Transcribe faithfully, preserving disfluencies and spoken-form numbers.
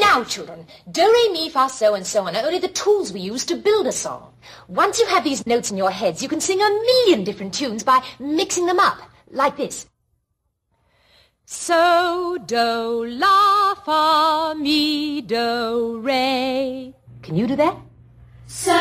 Now, children, do, re, mi, fa, so, and so on are only the tools we use to build a song. Once you have these notes in your heads, you can sing a million different tunes by mixing them up, like this. So, do, la, fa, mi, do, re. Can you do that? So